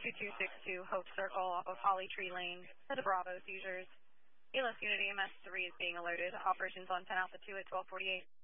2262 Hope Circle off of Holly Tree Lane to the Bravo seizures. ELS Unity MS3 is being alerted. Operations on 10 Alpha 2 at 1248.